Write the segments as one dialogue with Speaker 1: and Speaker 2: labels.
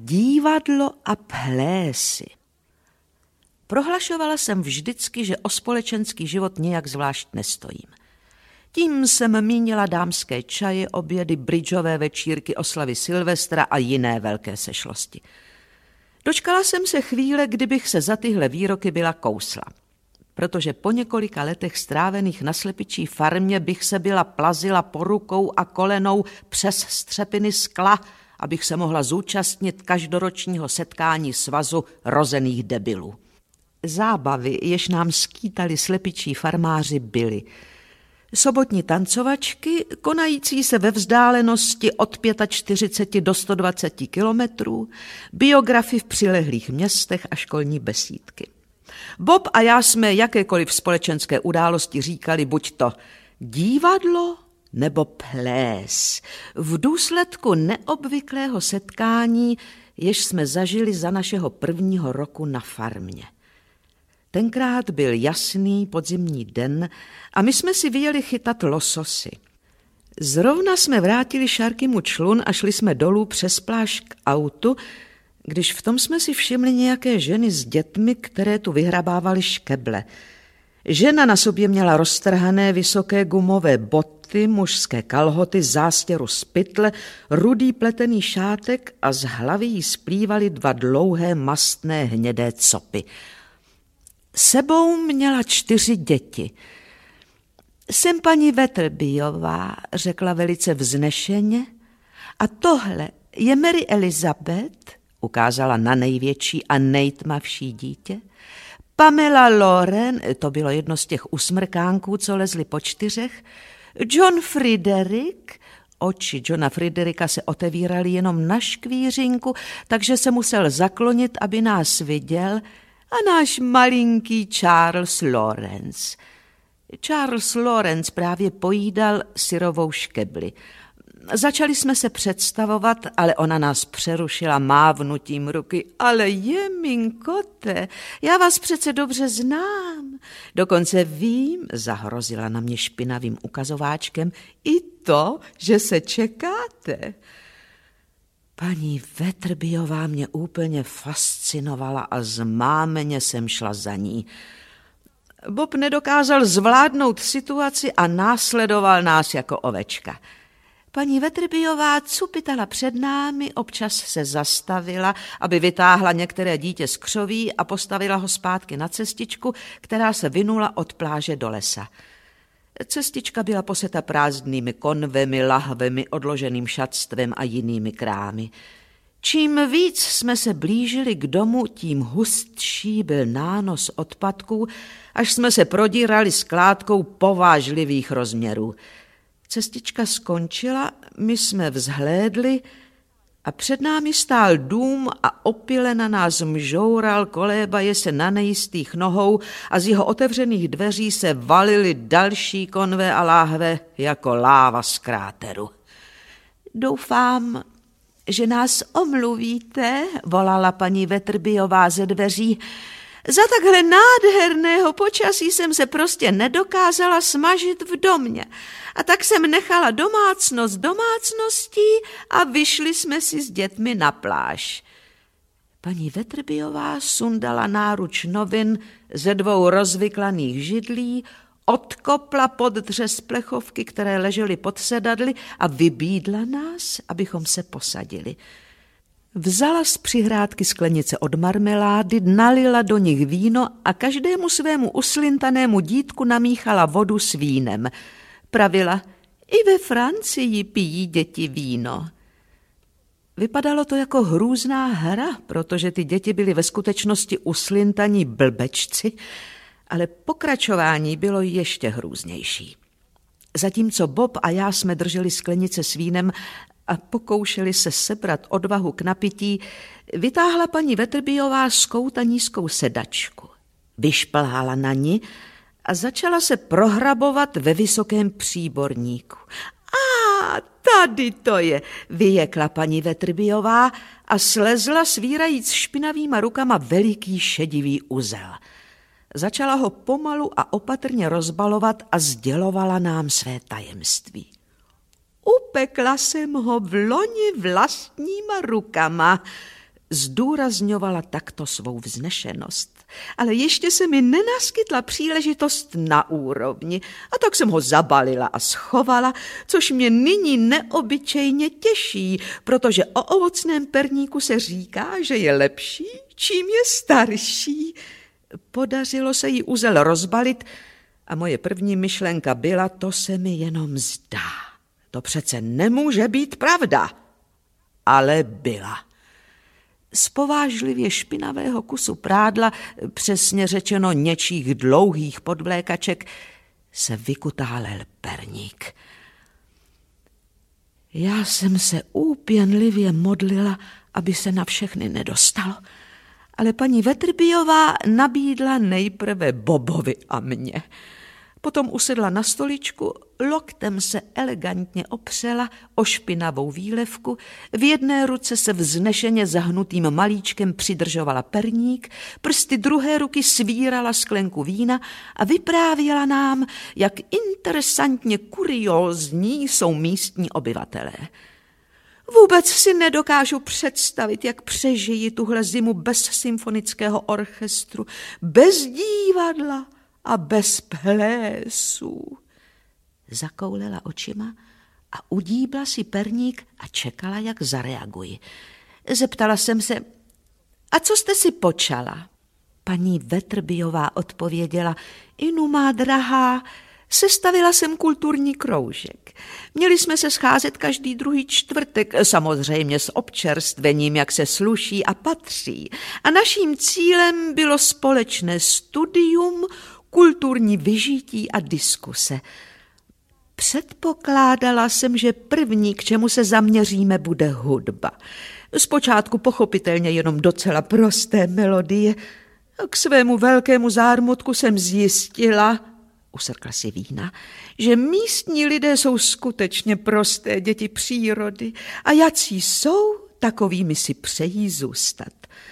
Speaker 1: Divadlo a plésy. Prohlašovala jsem vždycky, že o společenský život nějak zvlášť nestojím. Tím jsem mínila dámské čaje, obědy, bridžové večírky, oslavy Silvestra a jiné velké sešlosti. Dočkala jsem se chvíle, kdybych se za tyhle výroky byla kousla. Protože po několika letech strávených na slepičí farmě bych se byla plazila po rukou a kolenou přes střepiny skla, abych se mohla zúčastnit každoročního setkání svazu rozených debilů. Zábavy, jež nám skýtali slepičí farmáři, byly sobotní tancovačky, konající se ve vzdálenosti od 45 do 120 kilometrů, biografy v přilehlých městech a školní besídky. Bob a já jsme jakékoliv společenské události říkali buď to divadlo nebo ples, v důsledku neobvyklého setkání, jež jsme zažili za našeho prvního roku na farmě. Tenkrát byl jasný podzimní den a my jsme si vyjeli chytat lososy. Zrovna jsme vrátili Šarkymu člun a šli jsme dolů přes pláž k autu, když v tom jsme si všimli nějaké ženy s dětmi, které tu vyhrabávaly škeble. Žena na sobě měla roztrhané vysoké gumové boty, mužské kalhoty, zástěru z pytle, rudý pletený šátek a z hlavy jí splývaly 2 dlouhé mastné hnědé copy. Sebou měla 4 děti. Jsem paní Weatherbyová, řekla velice vznešeně, a tohle je Mary Elizabeth, ukázala na největší a nejtmavší dítě, Pamela Lauren, to bylo jedno z těch usmrkánků, co lezli po 4, John Frederick, oči Johna Fredericka se otevíraly jenom na škvířinku, takže se musel zaklonit, aby nás viděl, a náš malinký Charles Lawrence. Charles Lawrence právě pojídal syrovou škebli. Začali jsme se představovat, ale ona nás přerušila mávnutím ruky. Ale jeminkote, já vás přece dobře znám. Dokonce vím, zahrozila na mě špinavým ukazováčkem, i to, že se čekáte. Paní Weatherbyová mě úplně fascinovala a zmámeně jsem šla za ní. Bob nedokázal zvládnout situaci a následoval nás jako ovečka. Paní Weatherbyová cupitala před námi, občas se zastavila, aby vytáhla některé dítě z křoví a postavila ho zpátky na cestičku, která se vinula od pláže do lesa. Cestička byla poseta prázdnými konvemi, lahvemi, odloženým šatstvem a jinými krámy. Čím víc jsme se blížili k domu, tím hustší byl nános odpadků, až jsme se prodírali skládkou povážlivých rozměrů. Cestička skončila, my jsme vzhlédli a před námi stál dům a opile na nás mžoural, kolébaje se na nejistých nohou a z jeho otevřených dveří se valily další konve a láhve jako láva z kráteru. Doufám, že nás omluvíte, volala paní Weatherbyová ze dveří. Za takhle nádherného počasí jsem se prostě nedokázala smažit v domě. A tak jsem nechala domácnost domácností a vyšli jsme si s dětmi na pláž. Paní Weatherbyová sundala náruč novin ze 2 rozvyklaných židlí, odkopla poddřez plechovky, které ležely pod sedadly a vybídla nás, abychom se posadili. Vzala z přihrádky sklenice od marmelády, nalila do nich víno a každému svému uslintanému dítku namíchala vodu s vínem. Pravila, i ve Francii pijí děti víno. Vypadalo to jako hrůzná hra, protože ty děti byly ve skutečnosti uslintaní blbečci, ale pokračování bylo ještě hrůznější. Zatímco Bob a já jsme drželi sklenice s vínem a pokoušeli se sebrat odvahu k napití, vytáhla paní Weatherbyová z kouta nízkou sedačku. Vyšplhala na ní a začala se prohrabovat ve vysokém příborníku. A tady to je, vyjekla paní Weatherbyová a slezla svírajíc špinavýma rukama veliký šedivý uzel. Začala ho pomalu a opatrně rozbalovat a sdělovala nám své tajemství. Upekla jsem ho v loni vlastníma rukama. Zdůrazňovala takto svou vznešenost, ale ještě se mi nenaskytla příležitost na úrovni a tak jsem ho zabalila a schovala, což mě nyní neobyčejně těší, protože o ovocném perníku se říká, že je lepší, čím je starší. Podařilo se jí uzel rozbalit a moje první myšlenka byla, to se mi jenom zdá. To přece nemůže být pravda, ale byla. Z povážlivě špinavého kusu prádla, přesně řečeno něčích dlouhých podvlékaček, se vykutálel perník. Já jsem se úpěnlivě modlila, aby se na všechny nedostalo, ale paní Wetrbyová nabídla nejprve Bobovi a mně. Potom usedla na stoličku, loktem se elegantně opřela o špinavou výlevku, v jedné ruce se vznešeně zahnutým malíčkem přidržovala perník, prsty druhé ruky svírala sklenku vína a vyprávěla nám, jak interesantně kuriózní jsou místní obyvatelé. Vůbec si nedokážu představit, jak přežijí tuhle zimu bez symfonického orchestru, bez divadla a bez plésů. Zakoulela očima a udíbla si perník a čekala, jak zareaguji. Zeptala jsem se, a co jste si počala? Paní Wetrbyová odpověděla, Inu má drahá, sestavila jsem kulturní kroužek. Měli jsme se scházet každý druhý čtvrtek, samozřejmě s občerstvením, jak se sluší a patří. A naším cílem bylo společné studium, kulturní vyžití a diskuse. Předpokládala jsem, že první, k čemu se zaměříme, bude hudba. Zpočátku pochopitelně jenom docela prosté melodie. K svému velkému zármutku jsem zjistila, usrkla si vína, že místní lidé jsou skutečně prosté děti přírody a jací jsou, takovými si přejí zůstat.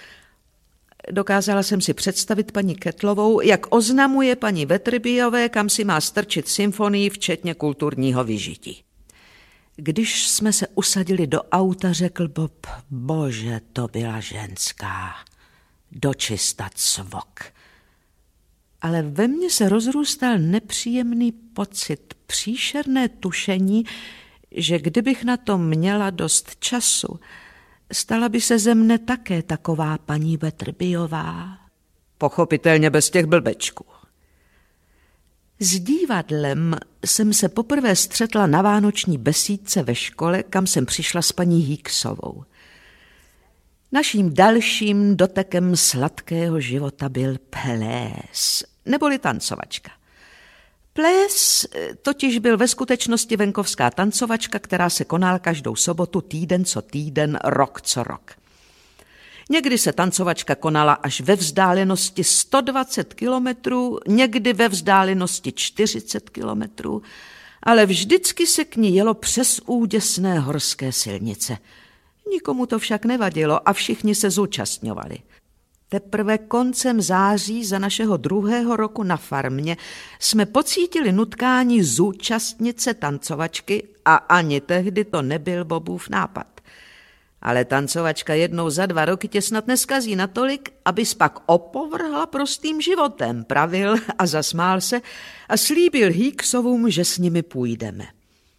Speaker 1: Dokázala jsem si představit paní Kettlovou, jak oznamuje paní Wetrbyové, kam si má strčit symfonii, včetně kulturního vyžití. Když jsme se usadili do auta, řekl Bob, bože, to byla ženská, dočista cvok. Ale ve mně se rozrůstal nepříjemný pocit, příšerné tušení, že kdybych na to měla dost času, stala by se ze mne také taková paní Wetrbyová. Pochopitelně bez těch blbečků. S divadlem jsem se poprvé střetla na vánoční besídce ve škole, kam jsem přišla s paní Hicksovou. Naším dalším dotekem sladkého života byl ples, neboli tancovačka. Ples totiž byl ve skutečnosti venkovská tancovačka, která se konala každou sobotu týden co týden, rok co rok. Někdy se tancovačka konala až ve vzdálenosti 120 kilometrů, někdy ve vzdálenosti 40 kilometrů, ale vždycky se k ní jelo přes úděsné horské silnice. Nikomu to však nevadilo a všichni se zúčastňovali. Teprve koncem září za našeho 2. roku na farmě jsme pocítili nutkání zúčastnit se tancovačky a ani tehdy to nebyl Bobův nápad. Ale tancovačka jednou za 2 roky tě snad neskazí natolik, abys pak opovrhla prostým životem, pravil a zasmál se a slíbil Hicksovům, že s nimi půjdeme.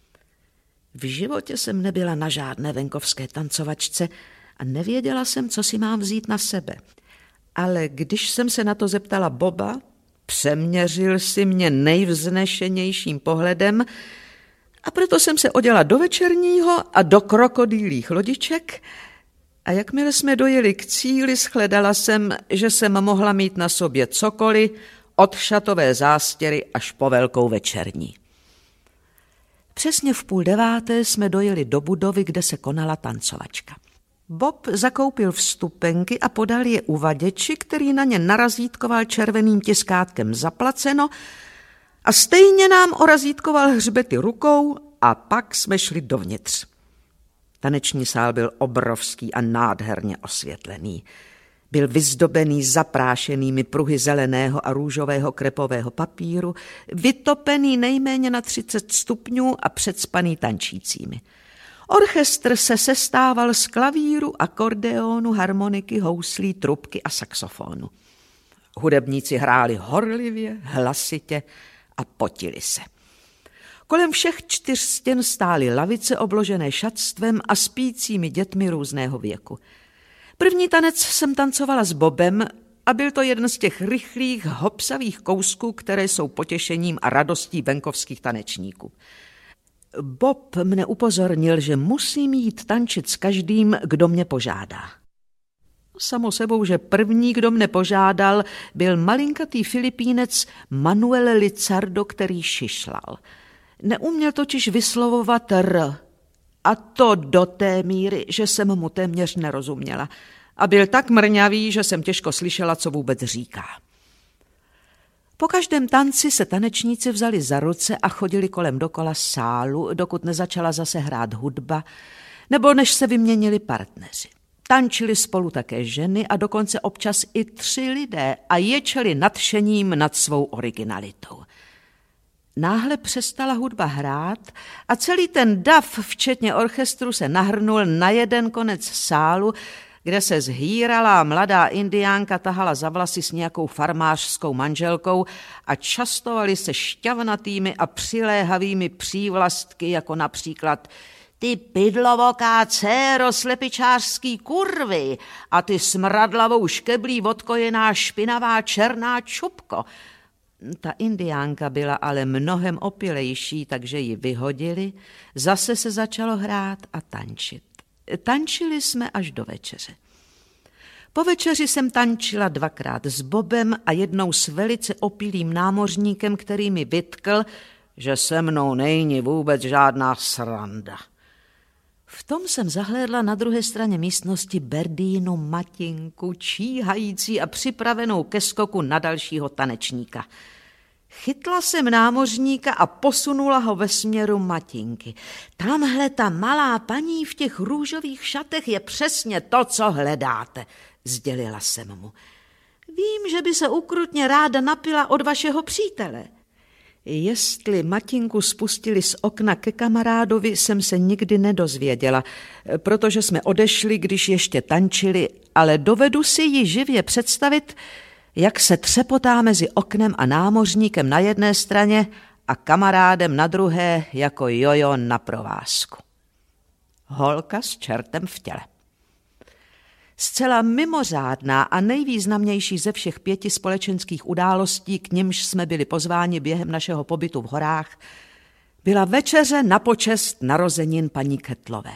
Speaker 1: V životě jsem nebyla na žádné venkovské tancovačce a nevěděla jsem, co si mám vzít na sebe. Ale když jsem se na to zeptala Boba, přeměřil si mě nejvznešenějším pohledem a proto jsem se oděla do večerního a do krokodýlích lodiček a jakmile jsme dojeli k cíli, shledala jsem, že jsem mohla mít na sobě cokoliv, od šatové zástěry až po velkou večerní. Přesně v 8:30 jsme dojeli do budovy, kde se konala tancovačka. Bob zakoupil vstupenky a podal je uvaděči, který na ně narazítkoval červeným tiskátkem zaplaceno a stejně nám orazítkoval hřbety rukou a pak jsme šli dovnitř. Taneční sál byl obrovský a nádherně osvětlený. Byl vyzdobený zaprášenými pruhy zeleného a růžového krepového papíru, vytopený nejméně na 30 stupňů a předspaný tančícími. Orchestr se sestával z klavíru, akordeonu, harmoniky, houslí, trubky a saxofonu. Hudebníci hráli horlivě, hlasitě a potili se. Kolem všech 4 stěn stály lavice obložené šatstvem a spícími dětmi různého věku. První tanec jsem tancovala s Bobem a byl to jeden z těch rychlých, hopsavých kousků, které jsou potěšením a radostí venkovských tanečníků. Bob mne upozornil, že musím jít tančit s každým, kdo mě požádá. Samo sebou, že první, kdo mne požádal, byl malinkatý Filipínec Manuel Lizardo, který šišlal. Neuměl totiž vyslovovat R, a to do té míry, že jsem mu téměř nerozuměla. A byl tak mrňavý, že jsem těžko slyšela, co vůbec říká. Po každém tanci se tanečníci vzali za ruce a chodili kolem dokola sálu, dokud nezačala zase hrát hudba, nebo než se vyměnili partneři. Tančili spolu také ženy a dokonce občas i 3 lidé a ječeli nadšením nad svou originalitou. Náhle přestala hudba hrát a celý ten dav, včetně orchestru, se nahrnul na jeden konec sálu, kde se zhýralá mladá indiánka tahala za vlasy s nějakou farmářskou manželkou a častovali se šťavnatými a přiléhavými přívlastky, jako například ty pydlovoká dcéro slepičářský kurvy a ty smradlavou škeblí odkojená špinavá černá čupko. Ta indiánka byla ale mnohem opilejší, takže ji vyhodili, zase se začalo hrát a tančit. Tančili jsme až do večeře. Po večeři jsem tančila 2krát s Bobem a jednou s velice opilým námořníkem, který mi vytkl, že se mnou není vůbec žádná sranda. V tom jsem zahlédla na druhé straně místnosti Berdínu Matinku, číhající a připravenou ke skoku na dalšího tanečníka. Chytla jsem námořníka a posunula ho ve směru Matinky. Tamhle ta malá paní v těch růžových šatech je přesně to, co hledáte, sdělila jsem mu. Vím, že by se ukrutně ráda napila od vašeho přítele. Jestli Matinku spustili z okna ke kamarádovi, jsem se nikdy nedozvěděla, protože jsme odešli, když ještě tančili, ale dovedu si ji živě představit, jak se třepotá mezi oknem a námořníkem na jedné straně a kamarádem na druhé jako jojo na provázku. Holka s čertem v těle. Zcela mimořádná a nejvýznamnější ze všech 5 společenských událostí, k nimž jsme byli pozváni během našeho pobytu v horách, byla večeře na počest narozenin paní Kettlové.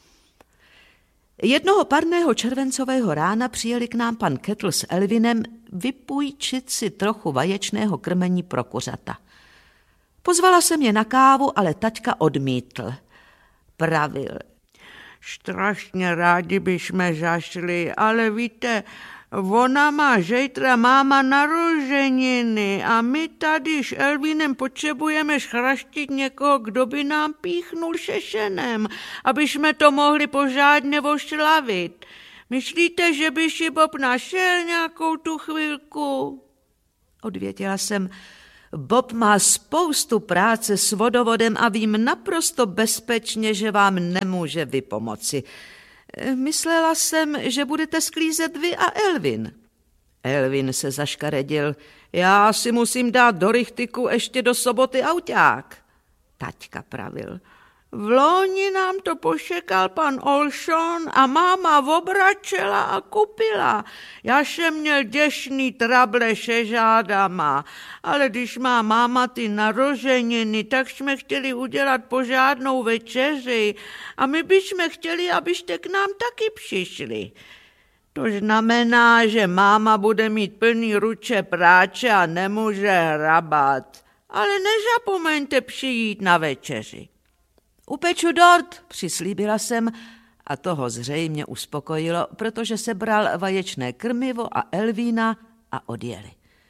Speaker 1: Jednoho parného červencového rána přijeli k nám pan Kettl s Elvinem vypůjčit si trochu vaječného krmení pro kuřata. Pozvala jsem je na kávu, ale taťka odmítl. Pravil: strašně rádi bychom zašli, ale víte, ona má zítra máma narozeniny a my tady s Elvinem potřebujeme schraštit někoho, kdo by nám píchnul šešenem, aby jsme to mohli pořádně oslavit. Myslíte, že by si Bob našel nějakou tu chvilku? Odvětila jsem: Bob má spoustu práce s vodovodem a vím naprosto bezpečně, že vám nemůže vypomoci. Myslela jsem, že budete sklízet vy a Elvin. Elvin se zaškaredil: já si musím dát do rychtyku ještě do soboty auták. Taťka pravil: v loni nám to pošekal pan Olson a máma obračela a kupila. Já jsem měl děšný trable se žádama, ale když má máma ty narozeniny, tak jsme chtěli udělat pořádnou večeři a my bychom chtěli, abyste k nám taky přišli. To znamená, že máma bude mít plný ruče práce a nemůže hrabat. Ale nezapomeňte přijít na večeři. Upeču dort, přislíbila jsem a toho zřejmě uspokojilo, protože sebral vaječné krmivo a Elvína a odjeli.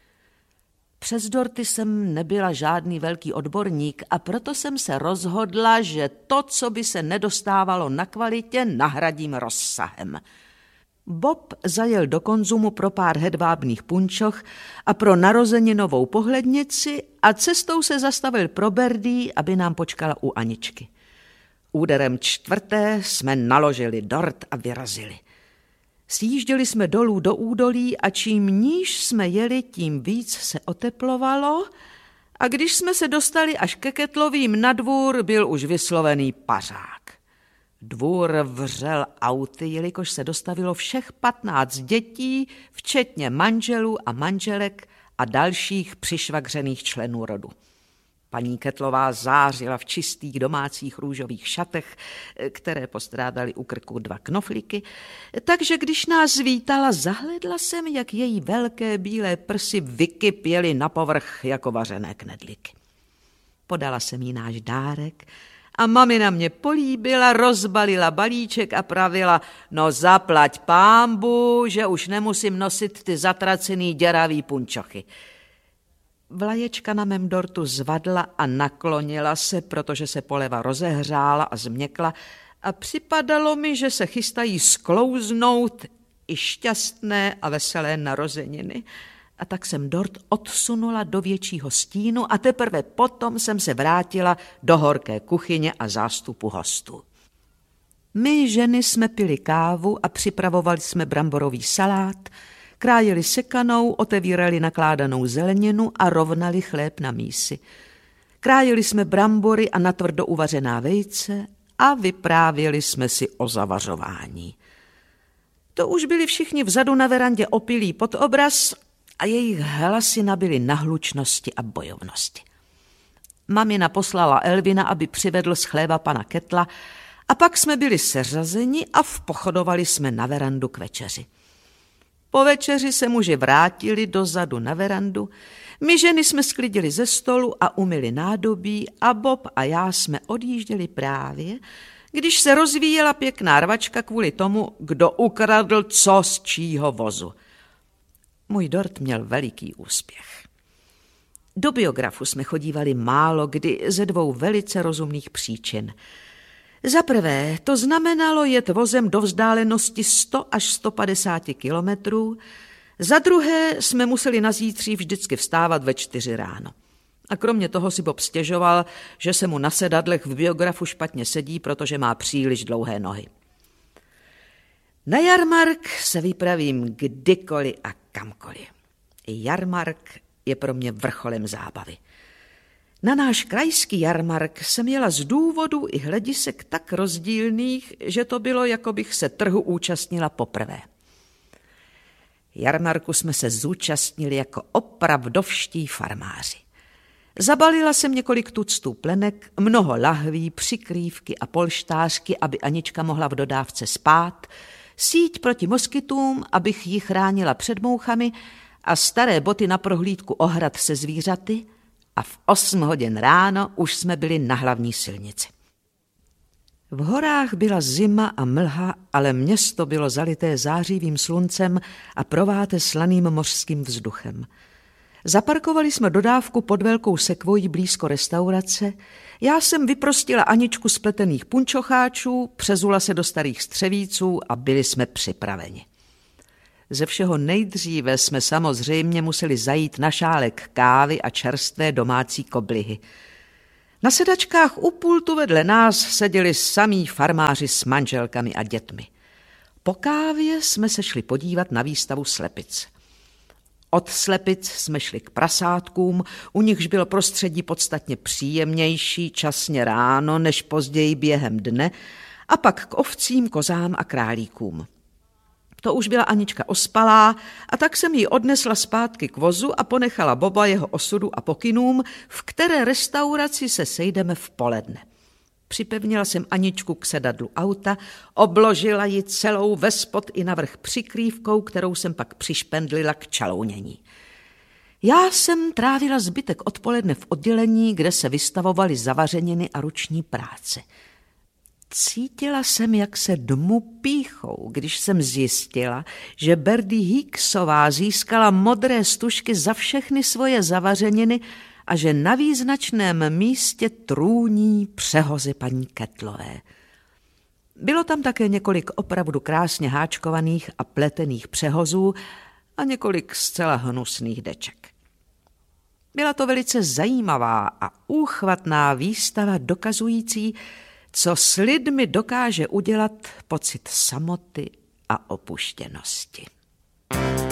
Speaker 1: Přes dorty jsem nebyla žádný velký odborník a proto jsem se rozhodla, že to, co by se nedostávalo na kvalitě, nahradím rozsahem. Bob zajel do Konzumu pro pár hedvábných punčoch a pro narozeninovou pohlednici a cestou se zastavil pro Berdí, aby nám počkala u Aničky. Úderem 4. jsme naložili dort a vyrazili. Sjížděli jsme dolů do údolí a čím níž jsme jeli, tím víc se oteplovalo a když jsme se dostali až ke Ketlovým na dvůr, byl už vyslovený pařák. Dvůr vřel auty, jelikož se dostavilo všech 15 dětí, včetně manželů a manželek a dalších přišvagřených členů rodu. Paní Ketlová zářila v čistých domácích růžových šatech, které postrádaly u krku 2 knoflíky, takže když nás vítala, zahledla jsem, jak její velké bílé prsy vykypěly na povrch jako vařené knedlíky. Podala jsem jí náš dárek a mamina mě políbila, rozbalila balíček a pravila, no zaplať pánbu, že už nemusím nosit ty zatracený děravý punčochy. Vlaječka na mém dortu zvadla a naklonila se, protože se poleva rozehřála a změkla a připadalo mi, že se chystají sklouznout i šťastné a veselé narozeniny. A tak jsem dort odsunula do většího stínu a teprve potom jsem se vrátila do horké kuchyně a zástupu hostů. My ženy jsme pili kávu a připravovali jsme bramborový salát, krájeli sekanou, otevírali nakládanou zeleninu a rovnali chléb na mísi. Krájeli jsme brambory a natvrdo uvařená vejce a vyprávěli jsme si o zavařování. To už byli všichni vzadu na verandě opilí pod obraz a jejich hlasy nabyly nahlučnosti a bojovnosti. Mamina poslala Elvina, aby přivedl z chléba pana Ketla a pak jsme byli seřazeni a vpochodovali jsme na verandu k večeři. Po večeři se muži vrátili dozadu na verandu, my ženy jsme sklidili ze stolu a umyli nádobí a Bob a já jsme odjížděli právě, když se rozvíjela pěkná rvačka kvůli tomu, kdo ukradl co z čího vozu. Můj dort měl veliký úspěch. Do biografu jsme chodívali málo kdy ze 2 velice rozumných příčin. Za prvé, to znamenalo jet vozem do vzdálenosti 100 až 150 kilometrů, za druhé jsme museli na zítří vždycky vstávat ve 4 ráno. A kromě toho si Bob stěžoval, že se mu na sedadlech v biografu špatně sedí, protože má příliš dlouhé nohy. Na jarmark se vypravím kdykoliv a kamkoliv. Jarmark je pro mě vrcholem zábavy. Na náš krajský jarmark jsem jela z důvodů i hledisek tak rozdílných, že to bylo, jako bych se trhu účastnila poprvé. Jarmarku jsme se zúčastnili jako opravdovští farmáři. Zabalila jsem několik tuctů plenek, mnoho lahví, přikrývky a polštářky, aby Anička mohla v dodávce spát, síť proti moskytům, abych ji chránila před mouchami a staré boty na prohlídku ohrad se zvířaty a v 8 hodin ráno už jsme byli na hlavní silnici. V horách byla zima a mlha, ale město bylo zalité zářivým sluncem a prováté slaným mořským vzduchem. Zaparkovali jsme dodávku pod velkou sekvojí blízko restaurace, já jsem vyprostila Aničku z pletených punčocháčů, přezula se do starých střevíců a byli jsme připraveni. Ze všeho nejdříve jsme samozřejmě museli zajít na šálek kávy a čerstvé domácí koblihy. Na sedačkách u pultu vedle nás seděli samí farmáři s manželkami a dětmi. Po kávě jsme se šli podívat na výstavu slepic. Od slepic jsme šli k prasátkům, u nichž bylo prostředí podstatně příjemnější časně ráno než později během dne, a pak k ovcím, kozám a králíkům. To už byla Anička ospalá a tak jsem ji odnesla zpátky k vozu a ponechala Boba jeho osudu a pokynům, v které restauraci se sejdeme v poledne. Připevnila jsem Aničku k sedadlu auta, obložila ji celou vespod i navrch přikrývkou, kterou jsem pak přišpendlila k čalounění. Já jsem trávila zbytek odpoledne v oddělení, kde se vystavovaly zavařeniny a ruční práce. Cítila jsem, jak se dmu pýchou, když jsem zjistila, že Berdy Hicksová získala modré stužky za všechny svoje zavařeniny a že na význačném místě trůní přehozy paní Ketlové. Bylo tam také několik opravdu krásně háčkovaných a pletených přehozů a několik zcela hnusných deček. Byla to velice zajímavá a úchvatná výstava dokazující, co s lidmi dokáže udělat pocit samoty a opuštěnosti.